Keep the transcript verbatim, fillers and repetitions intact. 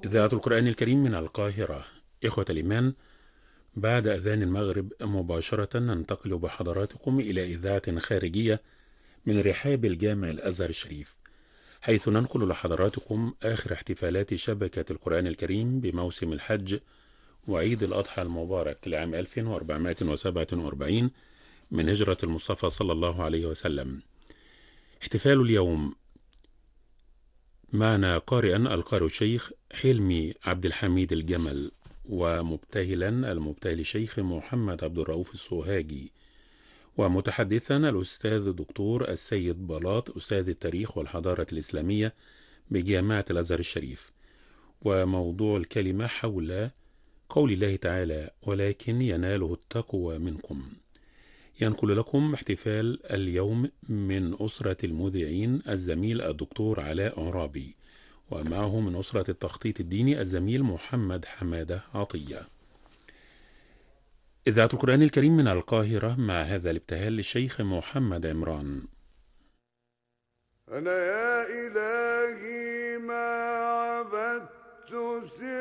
إذاعة القرآن الكريم من القاهرة. إخوة الإيمان، بعد أذان المغرب مباشرة ننتقل بحضراتكم إلى إذاعة خارجية من رحاب الجامع الأزهر الشريف، حيث ننقل لحضراتكم آخر احتفالات شبكة القرآن الكريم بموسم الحج وعيد الأضحى المبارك لعام ألف وأربعمائة وسبعة وأربعين من هجرة المصطفى صلى الله عليه وسلم. احتفال اليوم معنا قارئا القارئ الشيخ حلمي عبد الحميد الجمل، ومبتهلا المبتهل الشيخ محمد عبد الرؤوف السوهاجي، ومتحدثا الأستاذ الدكتور السيد بلاط أستاذ التاريخ والحضارة الإسلامية بجامعة الأزهر الشريف. وموضوع الكلمة حول قول الله تعالى: ولكن يناله التقوى منكم. ينقل لكم احتفال اليوم من أسرة المذيعين الزميل الدكتور علاء عرابي، ومعه من أسرة التخطيط الديني الزميل محمد حمادة عطية. إذاعة القرآن الكريم من القاهرة مع هذا الابتهال للشيخ محمد عمران. أنا يا إلهي ما عبدت